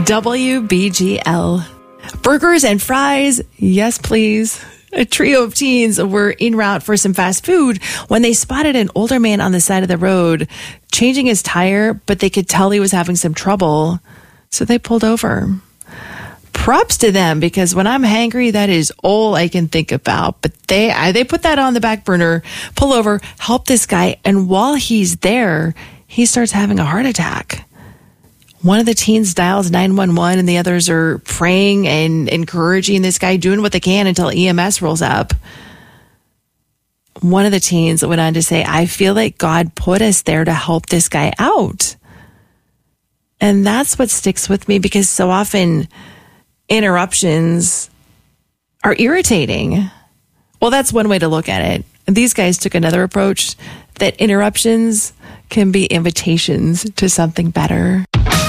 WBGL. Burgers and fries, yes please. A trio of teens were en route for some fast food when they spotted an older man on the side of the road changing his tire, but they could tell he was having some trouble, so they pulled over. Props to them, because when I'm hangry, that is all I can think about. But they put that on the back burner, pull over, help this guy, and while he's there, he starts having a heart attack. One of the teens dials 911 and the others are praying and encouraging this guy, doing what they can until EMS rolls up. One of the teens went on to say, I feel like God put us there to help this guy out. And that's what sticks with me, because so often interruptions are irritating. Well, that's one way to look at it. These guys took another approach, that interruptions can be invitations to something better.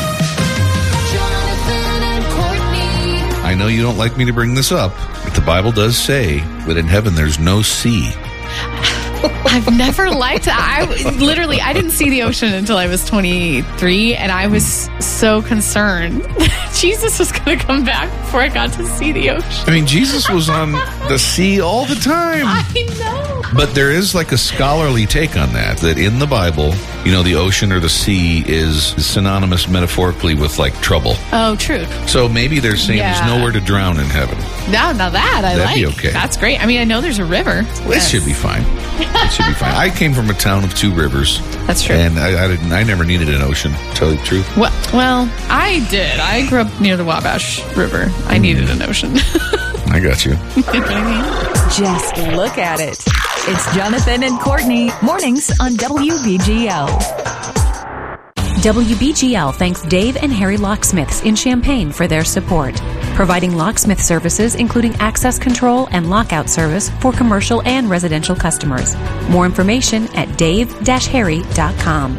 I know you don't like me to bring this up, but the Bible does say that in heaven there's no sea. I've never liked that. I didn't see the ocean until I was 23, and I was so concerned that Jesus was going to come back before I got to see the ocean. I mean, Jesus was on the sea all the time. I know. But there is like a scholarly take on that in the Bible, the ocean or the sea is synonymous metaphorically with like trouble. Oh, true. So maybe they're saying there's nowhere to drown in heaven. Now that I like. That'd be okay. That's great. I mean, I know there's a river. It should be fine. It should be fine. I came from a town of 2 rivers. That's true. And I never needed an ocean, to tell you the truth. Well, I did. I grew up near the Wabash River. I needed an ocean. I got you. Just look at it. It's Jonathan and Courtney, mornings on WBGL. WBGL thanks Dave and Harry Locksmiths in Champaign for their support, providing locksmith services including access control and lockout service for commercial and residential customers. More information at dave-harry.com.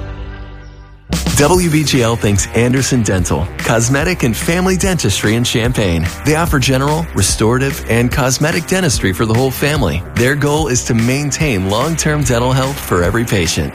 WBGL thanks Anderson Dental, cosmetic and family dentistry in Champaign. They offer general, restorative, and cosmetic dentistry for the whole family. Their goal is to maintain long-term dental health for every patient.